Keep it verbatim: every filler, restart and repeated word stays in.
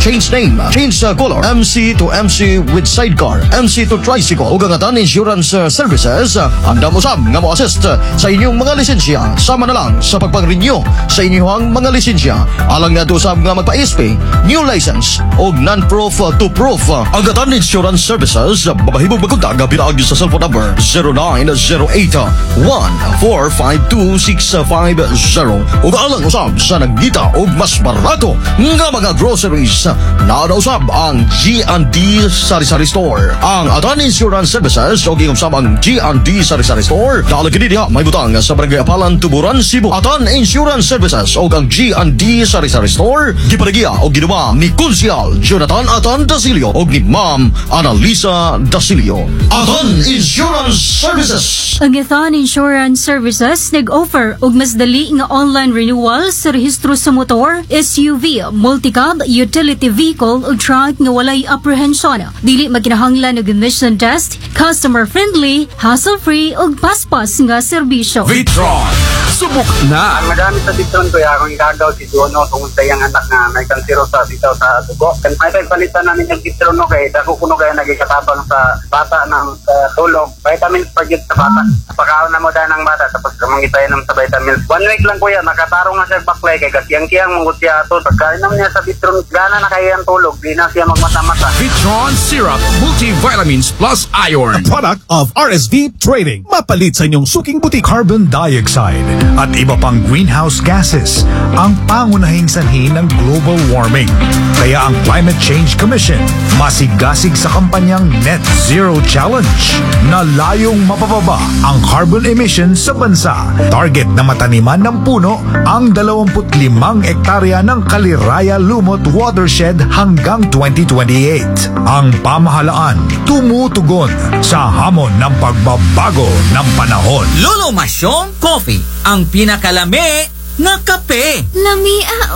change name, change uh, color, M C to M C with sidecar, M C to tricycle, ug ang atan insurance uh, services, uh, andam usab nga mo assist uh, sa inyong mga lisensya. Sama na lang sa pagpag-renew sa inyong mga lisensya. Alang nga usab nga magpa-S P, new license o non-proof uh, to proof. Uh, ang atan insurance services, uh, babahibog magkontak nga pinaagi sa cellphone number zero nine zero eight one four five two six five zero. Ug alang usab sa nagdita og mas barato nga mga groceries, na usab ang G and D Sari-Sari Store. Ang atan insurance services o giusab ang G and D Sari-Sari Store na kini diha may butang sa Barangay Apalan, Tuburan, Cebu. Atan insurance services o ang G and D Sari-Sari Store gipadagya o ginawa ni Konsyal Jonathan Atan Dasilio o ni Ma'am Annalisa Dasilio. Atan Insurance Services. Ang Atan Insurance Services nag-offer og mas dali nga online renewal sa rehistro sa motor, S U V, multicab, utility vehicle ug truck nga walay apprehension. Dili maginahanglan og emission test, customer friendly, hassle-free ug paspas nga serbisyo. Vitron, subok na! Ang madami sa Vitron ko akong igagaw si Dono tungkol sa iyang anak na may kansero sa bitaw sa dugo. Kan may palitan namin yung Vitron no kay dako kuno kay nagikatabang sa bata ng uh, tulog. Vitamins pa gyud sa bata. Pagkaon na mo dahil ng bata tapos kamangitay nam sa vitamins. One week lang kuya nakatarong na siya baklay kay kasiyang-kiyang munggut siya to. Pagkain naman niya sa Vitron gana na kaya ang tulog. Di na siya magmata-mata. Vitron Syrup Multivitamins Plus Iron. A product of R S V Trading. Mapalit sa inyong suking buti. Carbon dioxide at iba pang greenhouse gases ang pangunahing sanhi ng global warming. Kaya ang Climate Change Commission masigasig sa kampanyang Net Zero Challenge na layong mapababa ang carbon emissions sa bansa. Target na mataniman ng puno ang dalawampu't limang ektarya ng Kaliraya Lumot Watershed hanggang twenty twenty-eight. Ang pamahalaan tumutugon sa hamon ng pagbabago ng panahon. Lolo Masyong Coffee, ang pinakalami na kape. Lamia